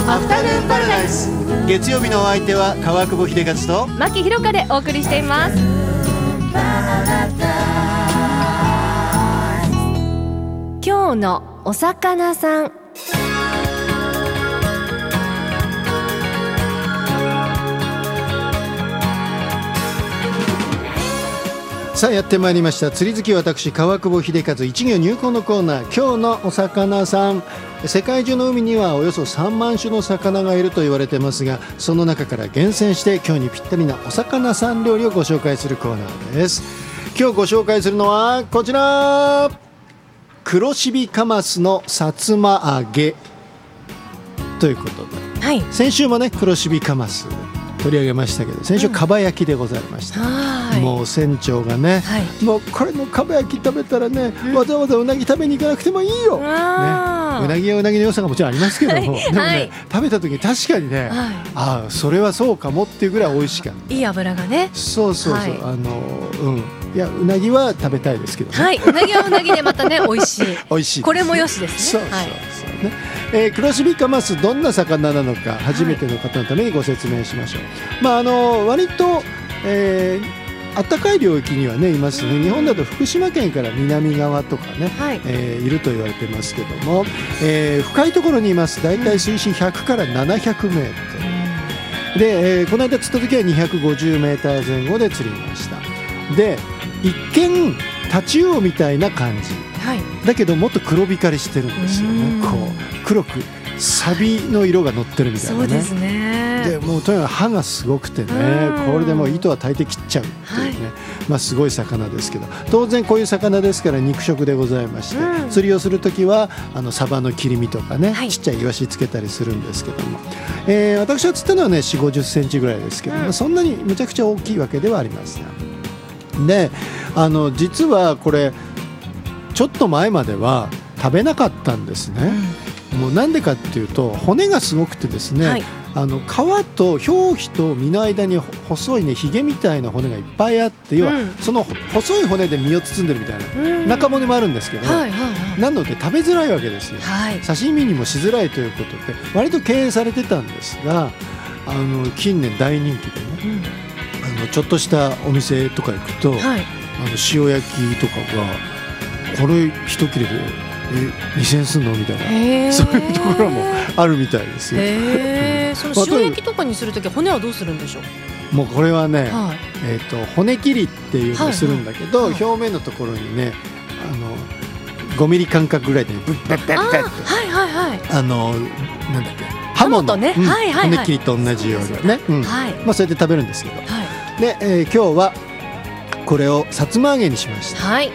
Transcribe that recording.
アフタヌーンパラダイス。 月曜日のお相手は川久保秀和と牧弘香でお送りしています。今日のお魚さん。 さあやってまいりました。釣り好き私川久保秀和一行入魂のコーナー、今日のお魚さん。世界中の海にはおよそ3万種の魚がいると言われてますが、その中から厳選して今日にぴったりなお魚さん料理をご紹介するコーナーです。今日ご紹介するのはこちら、黒シビカマスのさつま揚げということで、 はい、 先週もね黒シビカマス取り上げましたけど、先週かば焼きでございました、もう船長がね、もうこれのかば焼き食べたらね、わざわざうなぎ食べに行かなくてもいいよ、ね、うなぎはうなぎの良さがもちろんありますけども、でもね、食べた時に確かにね、ああそれはそうかもっていうぐらい美味しかった。 いい油がね、 そうそうそう、いやうなぎは食べたいですけどね、 うなぎはうなぎでまたね美味しい美味しい、 これもよしですね。 そうそうね、黒シビカマスどんな魚なのか初めての方のためにご説明しましょう。割と、暖かい領域にはねいますね。日本だと福島県から南側とかね、いると言われてますけども、深いところにいます。だいたい水深100から700メートルで、この間釣った時は250メーター前後で釣りました。で一見タチウオみたいな感じ、だけどもっと黒光りしてるんですよね。こう黒くサビの色が乗ってるみたいなね。 そうですね。 でもうとにかく歯がすごくてね、これでもう糸は大抵切っちゃうっていうね、すごい魚ですけど、当然こういう魚ですから肉食でございまして、釣りをするときはサバの切り身とかね、ちっちゃいイワシつけたりするんですけども、私は釣ったのはね4、50センチぐらいですけど、そんなにむちゃくちゃ大きいわけではありません。で実はこれちょっと前までは食べなかったんですね。もうなんでかっていうと骨がすごくてですね、皮と表皮と身の間に細いねひげみたいな骨がいっぱいあって、要はその細い骨で身を包んでるみたいな中骨もあるんですけど、なので食べづらいわけですよ。刺身にもしづらいということで割と敬遠されてたんですが、近年大人気でね、ちょっとしたお店とか行くと、塩焼きとかがこれ一切れで2000円すんのみたいな、そういうところもあるみたいですよ。 その塩焼きとかにするとき骨はどうするんでしょう。 もうこれはね、骨切りっていうのをするんだけど、表面のところにね5ミリ間隔ぐらいでブッブッブッブッってなんだっけ、ハモの骨切りと同じようにね、それで食べるんですけど、で今日はこれをさつま揚げにしました。